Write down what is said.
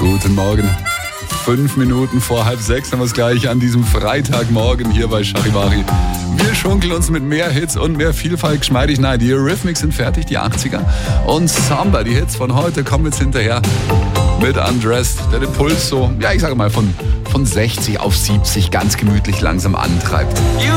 Guten Morgen. 5 Minuten vor 5:30 haben wir es gleich an diesem Freitagmorgen hier bei Charivari. Wir schunkeln uns mit mehr Hits und mehr Vielfalt geschmeidig. Nein, die Eurythmics sind fertig, die 80er. Und Samba, die Hits von heute, kommen jetzt hinterher mit Undressed, der den Puls so, ja ich sage mal von 60 auf 70 ganz gemütlich langsam antreibt.